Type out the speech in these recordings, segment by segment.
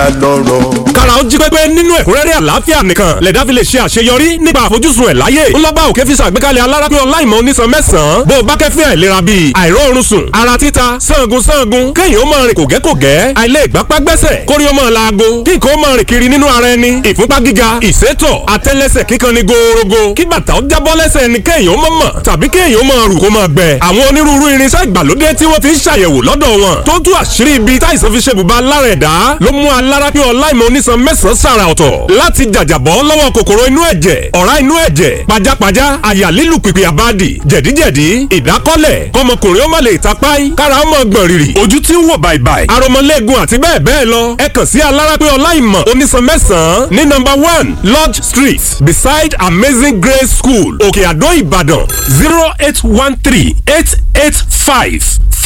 lọ́rọ̀. kára ó jí pépé nínú ẹ̀kúnrẹ́rẹ́ àlàáfíà nìkan lẹ̀dá fi lè ṣe àṣeyọrí nípa àfojúsùn ẹ̀ láyé. ńlọ́bà òkè fi ṣàgbékalẹ̀ alárápẹ́ ọláìmọ̀ onísan mẹ́sàn-án bó o bá kẹ́fín àìlera bíi àìróorun sùn ara títa sangun kéèyàn ó máa rìn kògẹ́kògẹ́ àìlè ìgbápá gbẹ́sẹ̀ kórí ó máa laago kí nǹkan ó máa rìn kiri nínú ara ẹni ìfúnpá gíga ìsétọ̀ àtẹ́lẹsẹ̀ kíkan ní gòòrògò kí bàtà ó jábọ́ lẹ́sẹ̀ ẹni kéèyàn ó máa mọ̀ tàbí kéèyàn ó máa rù kó máa gbẹ. àwọn onírúurú irinṣẹ́ ìgbàlódé tí wọ́n fi ń ṣàyẹ̀wò lọ́dọ̀ wọn tó tú àṣírí ibi táìsàn fi ṣe bùbá lára ẹ̀dá ló mú alárápẹ́ ọláìmọ̀ onísan mẹ́sàn-án sàrà ọ̀tọ̀ láti jàjàbọ́ lọ́wọ́ kòkòrò inú ẹ̀jẹ̀ ọ̀rá inú ẹ̀jẹ̀ pajápajá àyà lílù pìpì àbádì jẹ̀díjẹ̀dí ìdákọ́lẹ̀ kọmọkùnrin ó má lè tapáì kára ó mọ̀ gbọ̀n rìrì ojú tí ń wò bàìbàì aromọlẹ́gun àti bẹ́ẹ̀ bẹ́ẹ̀ lọ ẹ kàn sí alárápẹ́ ọláìmọ̀ onísan mẹ́sàn-án ní number 1 Lodge Street beside Amazing Grace School Òkè Àdó Ìbàdàn 0813 885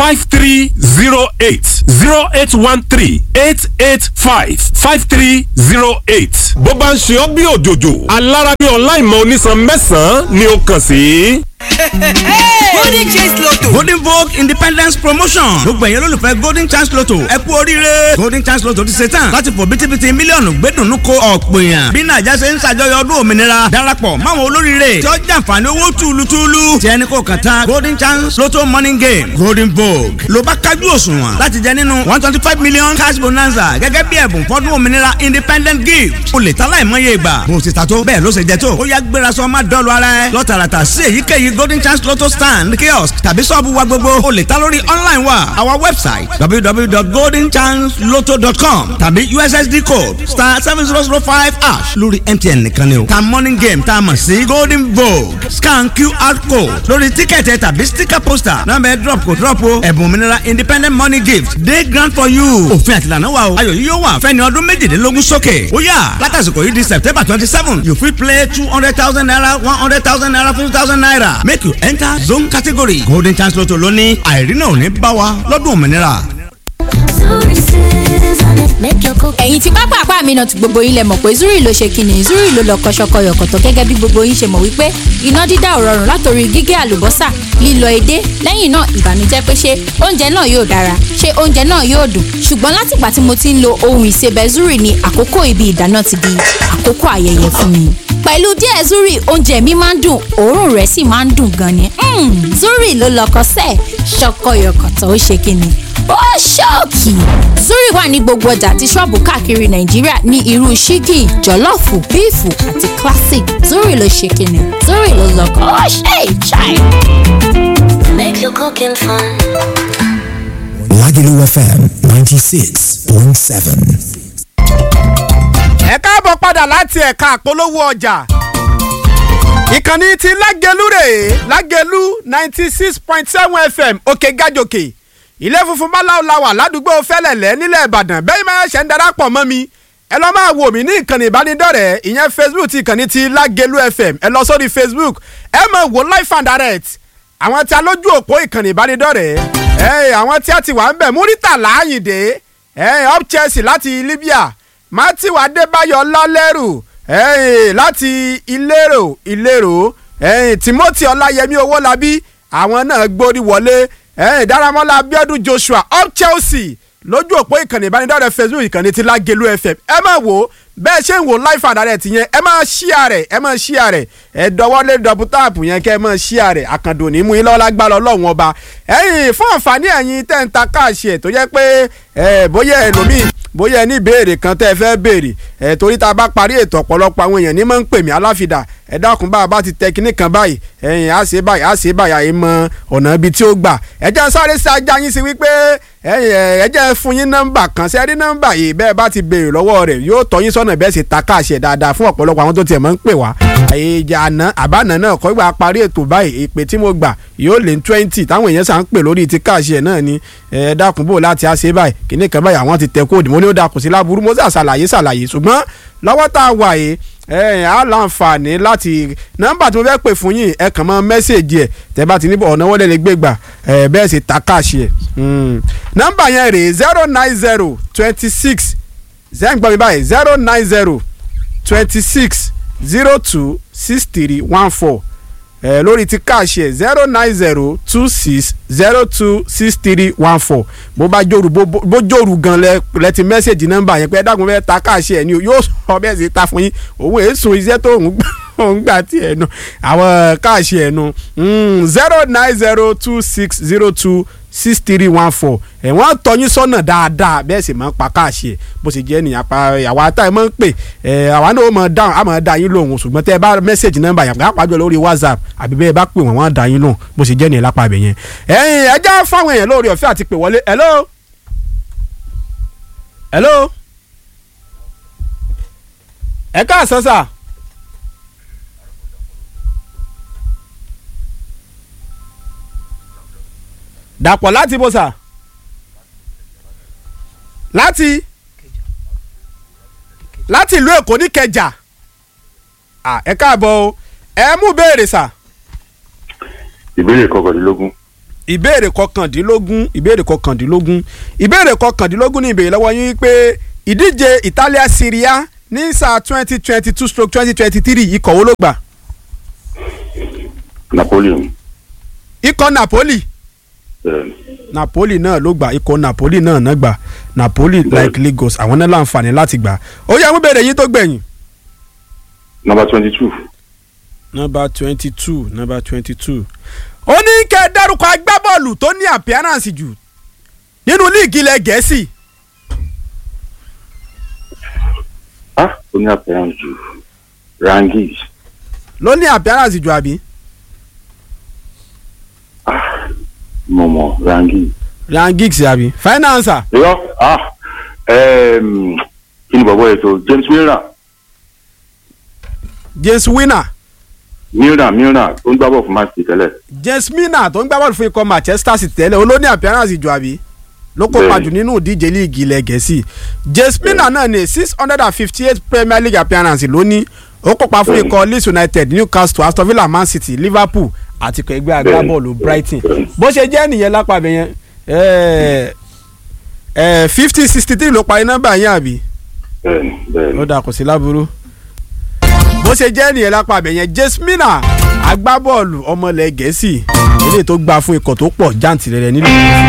5308 0813 885 5308. bó bá ń ṣe ọ́ bí òjòjò alárápẹ́ ọláìmọ̀ onísan mẹ́sàn-án ni ó kàn sí. Golden Chance Lotto. Golden Vogue Independence Promotion. gbogbo ẹ̀yin olólùfẹ́ Golden Chance Lotto ẹ kú oríire. Golden Chance Lotto ti ṣe tán láti fò bítíbitì mílíọ̀nù gbẹ́dùnú ko ọ̀pọ̀ èèyàn. bí nàìjà ṣe ń ṣàjọyọ̀ ọdún òmìnira darapọ̀ máwọn olóríire tí ó jàǹfààní owó túlùtúlù. tí ẹni kò kàn tán Golden Chance Lotto Morning Game Golden Vogue ló bá kájú òṣùwọ̀n láti jẹ nínú 125 million cash bonanza gẹ́gẹ́ bí ẹ̀bùn fọ́dún òmìnira independent gift. o lè ta láìmọye ìgbà bó ti ta tó bẹ́ẹ̀ ló ṣe jẹ tó. ó yá gbéra sọ má dọ́ọ̀lù ara ẹ lọ́tàràtà sí èyíkéyìí Golden Chance Lotto stand kiosk tàbí sọ́ọ̀bù wa gbogbo o lè ta lórí online wa our website www.goldenchancelotto.com tàbí ussd code *7005# lórí MTN nìkan ni o. ta morning game tá a mọ̀ sí Golden Vogue scan QR code lórí tíkẹ̀tì tàbí sticker poster nọ́mbà ẹ̀ drop kò drop o ẹ̀bùn òmìnira independent money gift day grant for you. òfin àtìlànà wa o ayọ̀ yìí yóò wà fẹ́ni ọdún méjìdínlógún sókè. ó yá látàsìkò yìí di September 27 you fit play 200,000 naira 100,000 naira 50,000 naira make you enter zone category. Golden Chance Lotto lóní àìrínà ò ní bá wa lọ́dún òmìnira. ẹ̀yin tí pápá àpá mi náà ti gbogbo yín lẹ mọ̀ pé zuri ló ṣe kíni zuri ló lọ kọ́ṣọ́kọ́yọ̀kọ̀tọ̀ gẹ́gẹ́ bí gbogbo yín ṣe mọ̀ wípé iná dídá ò rọrùn látòrí gígé àlùbọ́sà lílọ edé lẹ́yìn náà ìbànújẹ́ pé ṣé oúnjẹ náà yóò dára ṣé oúnjẹ náà yóò dùn ṣùgbọ́n látìgbà tí mo ti ń lo ohun ìsebẹ̀ zuri ni àkókò ibi ìdáná ti di àkókò ayẹyẹ fún mi. pẹ̀lú díẹ̀ zuri oúnjẹ mi máa ń dùn òórùn rẹ̀ sì máa ń dùn gan ni. zuri ló lọkọ sẹ́ẹ̀ ṣọkọyọkọ̀tọ̀ ó ṣe kíni ó ṣọ́ọ̀kì. zuri wà ní gbogbo ọjà àti ṣọ́ọ̀bù káàkiri nàìjíríà ní irú ṣíkì jọ̀lọ́ọ̀fù bíìfù àti classic zuri ló ṣe kíni zuri ló lọkọ ó ṣe ìṣàì. Make your cooking fun. Lagelu FM 96.7. ẹ káàbọ̀ padà láti ẹ̀ka àpolówó ọjà ìkànnì ti Lágelú rèé Lágelú 96.7 FM òkè gàjòkè ilé funfun báláwo la wà ládùúgbò Fẹ́lẹ́lẹ̀ nílẹ̀ Ìbàdàn bẹ́ẹ̀ máa ṣe ń darapọ̀ mọ́ mi ẹ lọ máa wò mí ní ìkànnì ìbánidọ́rẹ̀ẹ́ ìyẹn Facebook ti ìkànnì ti Lágelú FM ẹ lọ sórí Facebook ẹ máa wò live and direct àwọn tí a lójú òpó ìkànnì ìbánidọ́rẹ̀ẹ́ àwọn tí a ti wà ń bẹ̀ Muritala Ayinde up Chelsea láti Libya Matthew Adébáyọ̀ Lálẹ́rù láti Ìlérò Timothy Ọláyẹmí Owólabí àwọn náà gbórí wọlé Dáramọ́lá Abíọ́dún Joshua up Chelsea lójú òpó ìkànnì ìbánidọ́rẹ̀ẹ́ Facebook ìkànnì ti Lágelú FM ẹ máa wò bẹ́ẹ̀ ṣe ń wò live and direct yẹn ẹ máa share rẹ̀ ẹ dọwọ́lé double tap yẹn kẹ́ ẹ máa share rẹ̀ àkàndùn ní mú yín lọ́wọ́ lágbára Ọlọ́run ọba fún àǹfààní ẹ̀yin tẹ́ ń ta káàṣì ẹ̀ tó jẹ́ pé bóyá ẹlòmíì bóyá ẹ ní ìbéèrè kan tẹ́ ẹ fẹ́ béèrè torí tá a bá parí ètò ọ̀pọ̀lọpọ̀ àwọn èèyàn ní máa ń pè mí aláfidà ẹ dákun bá a bá ti tẹ kinní kan báyìí á ṣe báyìí àyè mọ ọ̀nà ibi tí ó gbà ẹ jẹ́ sáré sí ajá yín sí wípé ẹ jẹ́ fún yín nọ́mbà kan ṣe rí nọ́mbà yìí bẹ́ẹ̀ bá ti béèrè lọ́wọ́ rẹ̀ yóò tọ́ yín sọ́nà bẹ́ẹ̀ sì ta káàṣì dáadáa fún ọ̀pọ̀lọpọ̀ àwọn tó tiẹ̀ máa ń pè wá ìjà àbáná náà kọ́ ìgbà parí ètò báyìí ìpè tí mo gbà yóò lé 20 táwọn èèyàn sàn ń pè lórí ti káàṣì ẹ̀ náà ni ẹ dákun bò láti àṣẹ báyìí kinní kan báyìí àwọn ti tẹ kóòdù mo ní ó dákun sí láburú mo ṣàlàyé ṣùgbọ́n lọ́wọ́ tá a wà yìí á láǹfààní láti nọ́mbà tí mo fẹ́ pè fún yín ẹ kàn mọ́ mẹ́sẹ̀gì ẹ̀ tẹ́ bá ti níbọ̀ ọ̀nà wọlé lè gbé gbà bẹ́ẹ̀ sì ta káàṣì ẹ̀ nọ́mbà yẹn rèé 090 26 zẹ́ǹgbọ́n mi báyìí 090 26 02 63 14 lórí ti káàṣì ẹ̀ 09026026314 bó bá jòrú bó jòrú gan lẹ ti mẹ́sẹ̀gì nọ́mbà yẹn pé ẹ dákun fẹ́ ta káàṣì ẹ̀ ni yóò sọ bẹ́ẹ̀ sì ta fún yín òun èso iṣẹ́ tó òun gbà tí ẹ̀ nu àwọn káàṣì ẹ̀ nu 09026026314 wọ́n tọ́yín sọ́nà dáadáa bẹ́ẹ̀ sì máa ń pa káàṣì ẹ̀ bó ṣe jẹ́ nìyẹn pa àwa tá ẹ máa ń pè àwa náà ó máa dáhùn á máa dá yín lóhùn ṣùgbọ́n tẹ́ ẹ bá mẹ́sẹ̀gì nọ́mbà yẹn pàápàá jọ lórí WhatsApp àbí bẹ́ẹ̀ bá pè wọ́n wọ́n á dá yín lóhùn bó ṣe jẹ́ nìyẹn lápá ibẹ̀ yẹn. ẹ já fáwọn èèyàn lórí ọ̀fẹ́ àti pè wọlé hello ẹ káàsán sà. dàpọ̀ láti bó sà láti ìlú Èkó ní Kẹjà ẹ káàbọ̀ o ẹ mú béèrè sà. ìbéèrè kọkàndínlógún. ìbéèrè kọkàndínlógún ní ìbéèrè lọ́wọ́ yín pé ìdíje Italia Serie A ní sáà 2022/2023 ikọ̀ wo ló gbà. Napoli. ikọ̀ Napoli. Napoli náà ló gbà ikọ̀ Napoli náà gbà Napoli like Lagos àwọn náà láǹfààní láti gbà ó yẹ mú bèrè yín tó gbẹ̀yìn. Number 22. ó ní kẹ́ ẹ dárúkọ agbábọ́ọ̀lù tó ní appearance jù nínú líìgì ilẹ̀ Gẹ̀ẹ́sì. ó ní appearance jù Rangis. ló ní appearance jù àbí. Momo Rangis àbí finance. irọ́ kí ni bàbá yẹn tó James Milner tó ń gbá bọ́ọ̀lù fún Man City tẹ́lẹ̀. James Milner tó ń gbá bọ́ọ̀lù fún ikọ̀ Manchester City tẹ́lẹ̀ olóní appearance jù àbí ló kópa jù nínú ìdíje líìgì ilẹ̀ Gẹ̀ẹ́sì. James Milner náà ní 658 Premier League appearance lónìí ó kópa fún ikọ̀ Leeds United, Newcastle, Aston Villa, Man City, Liverpool àti ikọ̀ ẹgbẹ́ agbábọ́ọ̀lù Brighton. bó ṣe jẹ́ nìyẹn lápá bẹ̀ yẹn 50-63 ló parí nọ́mbà yẹn àbí. ó dà kò sí láburú. bó ṣe jẹ́ nìyẹn lápá bẹ̀ yẹn James Milner agbábọ́ọ̀lù ọmọlẹ̀ Gẹ̀ẹ́sì eléyìí tó gbà fún ikọ̀ tó pọ̀ jàǹtìrẹrẹ nílùú.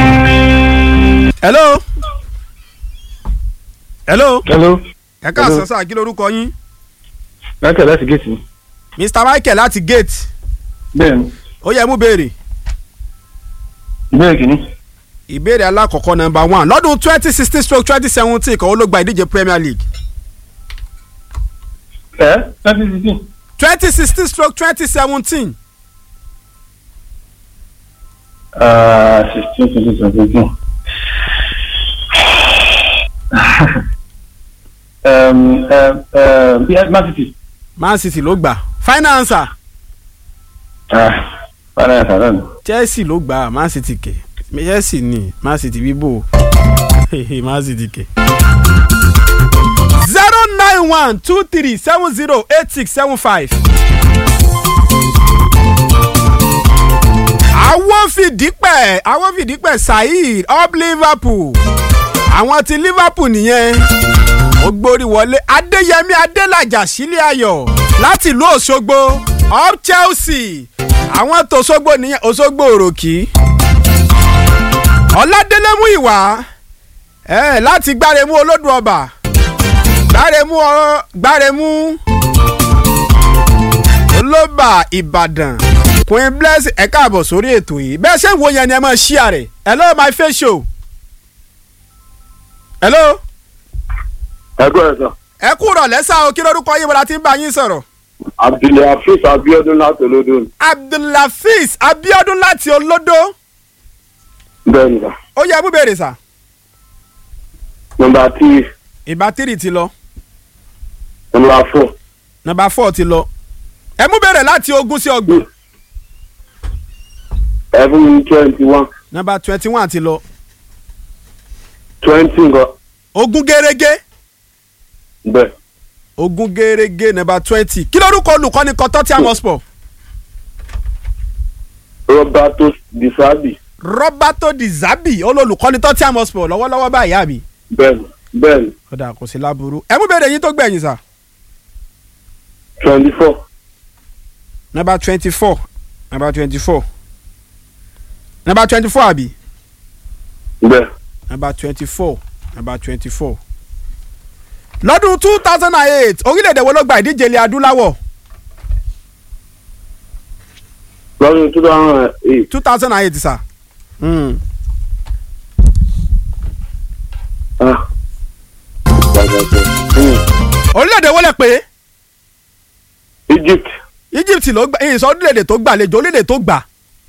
hello. ẹ káàsán sáà kí lorúkọ yín. Michael láti gate. Mr. Michael láti gate. bẹ́ẹ̀ni. ó yẹ mú béèrè. ìbéèrè kìíní. ìbéèrè alákọ̀ọ́kọ́ number 1 lọ́dún 2016/2017 ìkọ̀ wo ló gba ìdíje Premier League. 2016. 2016/2017. 16. Man City ló gbà final answer. Chelsea ló gbà Man City kẹ Chelsea ni Man City bíbò Man City kẹ. 09123708675. àwọn fìdípẹ̀ Saheed up Liverpool àwọn ti Liverpool nìyẹn ó gbórí wọlé Adéyẹmí Adélàjà sílé ayọ̀ láti ìlú Òṣogbo up Chelsea àwọn tòṣogbo nìyẹn Òṣogbo òròkì Ọládélé Múyìwá láti Gbáremú Olódù Ọba Gbáremú Olóbà Ìbàdàn Queen Bless ẹ káàbọ̀ sórí ètò yìí bẹ́ẹ̀ ṣe ń wo yẹn ni ẹ máa share rẹ̀ hello my face show hello. ẹ kú ẹ sọ. ẹ kú rọ̀lẹ́ sá o kí lórúkọ yín bọ́lá tí ń bá yín sọ̀rọ̀. Abdulhafiz Abiodun láti Olódò. Abdulhafiz Abiodun láti Olódò. bẹ́ẹ̀ni sà. ó yẹ mú béèrè sà. Number 3. ìbá 3 ti lọ. Number 4. Number 4 ti lọ. ẹ mú béèrè láti 20 sí 30. 21. Number 21 ti lọ. 20 nǹkan. Ogún gẹ́rẹ́gẹ́. bẹ́ẹ̀. Ogún gẹ́rẹ́gẹ́ number 20 kí lórúkọ olùkọ́ni kan Tottenham Hotspur. Roberto Di Zerbi olùkọ́ni Tottenham Hotspur lọ́wọ́lọ́wọ́ báyìí àbí. bẹ́ẹ̀ni. ọ̀dà kò sí láburú ẹ mú béèrè yín tó gbẹ̀yìn sà. 24. Number 24 number 24 number 24 àbí. bẹ́ẹ̀. number 24 number 24. lọ́dún 2008 orílẹ̀-èdè wo ló gba ìdíje ilẹ̀ adúláwọ̀. lọ́dún 2008. 2008 sà. orílẹ̀-èdè wo lẹ pé. Egypt. Egypt ló gbà ìsọ orílẹ̀-èdè tó gbà àlejò orílẹ̀-èdè tó gbà.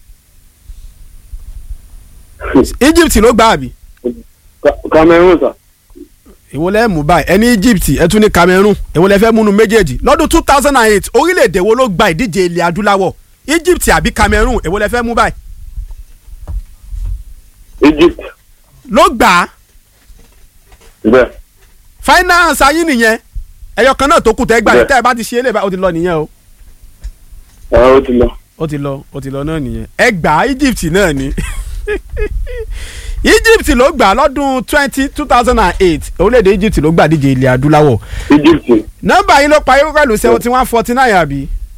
Egypt ló gbà àbí. Cameroon sà. èwo lẹ mú báyìí ẹni Egypt ẹ tún ní Cameroon èwo lẹ fẹ́ múnú méjèèjì lọ́dún 2008 orílẹ̀-èdè wo ló gba ìdíje ilẹ̀ adúláwọ̀ Egypt àbí Cameroon èwo lẹ fẹ́ mú báyìí. Egypt. ló gbà á. bẹ́ẹ̀. finance ayé nìyẹn ẹyọ kan náà tó kù tẹ́ gbà ní tẹ́ ẹ bá ti ṣe é lè bá ó ti lọ nìyẹn o. ó ti lọ. ó ti lọ náà nìyẹn ẹ gbà á Egypt náà ni. Egypt ló gbà lọ́dún 2008 orílẹ̀-èdè Egypt ló gbà díje ilẹ̀ adúláwọ̀. Egypt. nọ́mbà yín ló parí pẹ̀lú 7149 àbí.